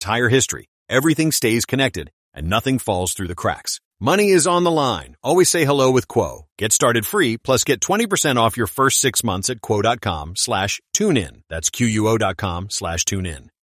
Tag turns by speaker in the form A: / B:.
A: tire history, everything stays connected, and nothing falls through the cracks. Money is on the line. Always say hello with Quo. Get started free, plus get 20% off your first 6 months at quo.com/tunein. That's quo.com/tunein.